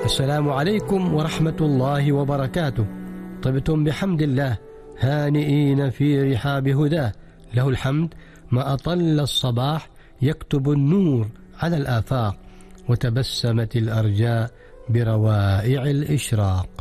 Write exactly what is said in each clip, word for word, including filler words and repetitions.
السلام عليكم ورحمة الله وبركاته. طبتم بحمد الله هانئين في رحاب هداه، له الحمد ما أطل الصباح يكتب النور على الآفاق، وتبسمت الأرجاء بروائع الإشراق.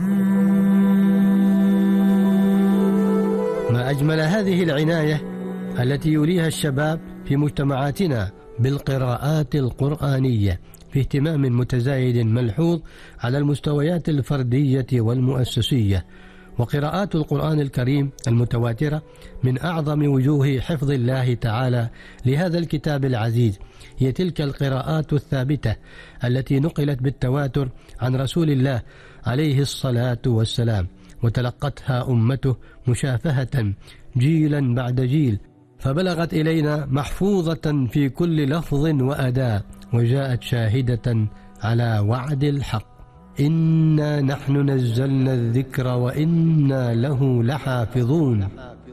ما أجمل هذه العناية التي يوليها الشباب في مجتمعاتنا بالقراءات القرآنية، في اهتمام متزايد ملحوظ على المستويات الفردية والمؤسسية. وقراءات القرآن الكريم المتواترة من أعظم وجوه حفظ الله تعالى لهذا الكتاب العزيز، هي تلك القراءات الثابتة التي نقلت بالتواتر عن رسول الله عليه الصلاة والسلام، وتلقتها أمته مشافهة جيلا بعد جيل، فبلغت إلينا محفوظة في كل لفظ وأداء، وجاءت شاهدة على وعد الحق: إنا نحن نزلنا الذكر وإنا له لحافظون.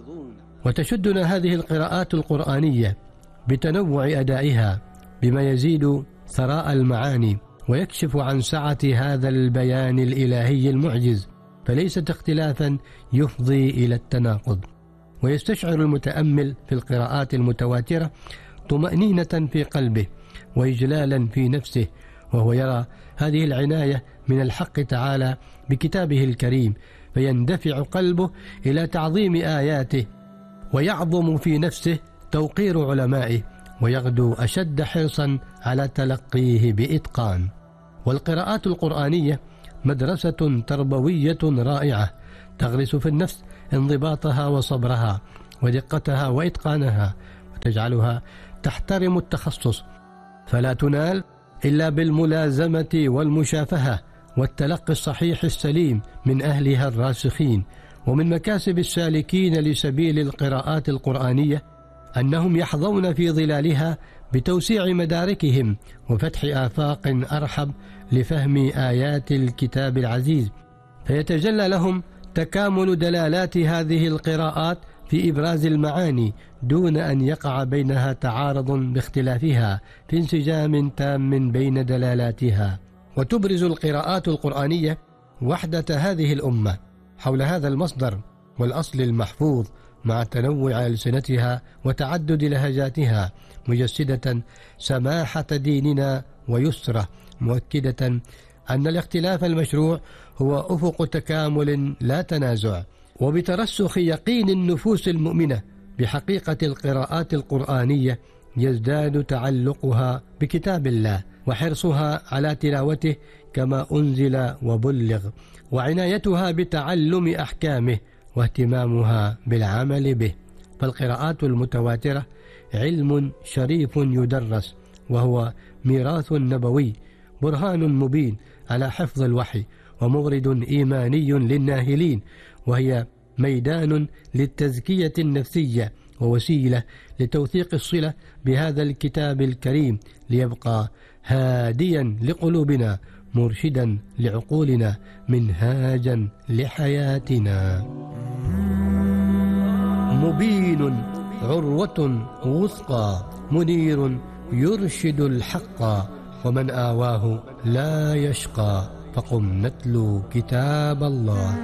وتشدنا هذه القراءات القرآنية بتنوع أدائها بما يزيد ثراء المعاني، ويكشف عن سعة هذا البيان الإلهي المعجز، فليست اختلافا يفضي إلى التناقض. ويستشعر المتأمل في القراءات المتواترة طمأنينة في قلبه وإجلالا في نفسه، وهو يرى هذه العناية من الحق تعالى بكتابه الكريم، فيندفع قلبه إلى تعظيم آياته، ويعظم في نفسه توقير علمائه، ويغدو أشد حرصا على تلقيه بإتقان. والقراءات القرآنية مدرسة تربوية رائعة تغرس في النفس انضباطها وصبرها ودقتها وإتقانها، وتجعلها تحترم التخصص، فلا تنال إلا بالملازمة والمشافهة والتلقي الصحيح السليم من أهلها الراسخين. ومن مكاسب السالكين لسبيل القراءات القرآنية أنهم يحظون في ظلالها بتوسيع مداركهم وفتح آفاق أرحب لفهم آيات الكتاب العزيز، فيتجلى لهم تكامل دلالات هذه القراءات في إبراز المعاني دون أن يقع بينها تعارض باختلافها، في انسجام تام بين دلالاتها. وتبرز القراءات القرآنية وحدة هذه الأمة حول هذا المصدر والأصل المحفوظ، مع تنوع ألسنتها وتعدد لهجاتها، مجسدة سماحة ديننا ويسره، مؤكدة أن الاختلاف المشروع هو أفق تكامل لا تنازع. وبترسخ يقين النفوس المؤمنة بحقيقة القراءات القرآنية يزداد تعلقها بكتاب الله، وحرصها على تلاوته كما أنزل وبلغ، وعنايتها بتعلم أحكامه، واهتمامها بالعمل به. فالقراءات المتواترة علم شريف يدرس، وهو ميراث نبوي، برهان مبين على حفظ الوحي، ومورد إيماني للناهلين، وهي ميدان للتزكية النفسية، ووسيلة لتوثيق الصلة بهذا الكتاب الكريم، ليبقى هاديا لقلوبنا، مرشدا لعقولنا، منهاجا لحياتنا. مبين عروة وثقى، منير يرشد الحق، ومن آواه لا يشقى، فقم نتلو كتاب الله.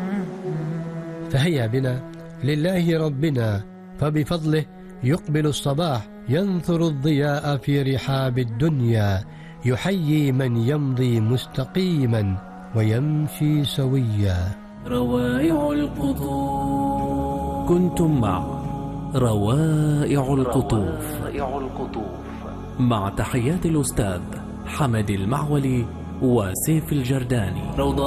فهيا بنا لله ربنا، فبفضله يقبل الصباح، ينثر الضياء في رحاب الدنيا، يحيي من يمضي مستقيما ويمشي سويا. روائع القطوف. كنتم مع روائع القطوف مع تحيات الأستاذ حمد المعولي وسيف الجرداني.